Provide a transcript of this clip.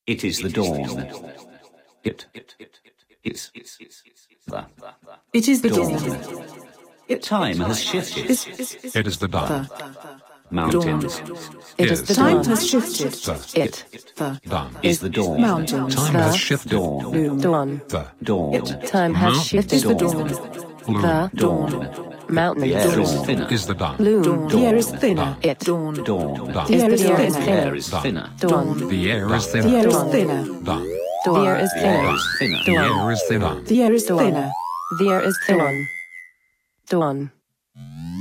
It is the dawn. It is the It is the dawn. time has shifted. It is the dawn. Mountains. It is the Time dawn. has shifted. It. The Dawn. Is the dawn. mountains. Time has shifted. Dawn. Dawn. The Dawn. Time has Mountains. shifted. Is the dawn. The Dawn. mountains. The air is Dawn. thinner. is the dawn. Loom. The air is thinner. It. Dawn. Dawn. Dawn. The air is The air is The thinner. air is thinner. Dawn. The air is The air thinner. is Dawn. thinner. Dawn. The air is The air thinner. is thinner. The air is thinner. The air is Dawn. thinner. The air is thinner. Dawn.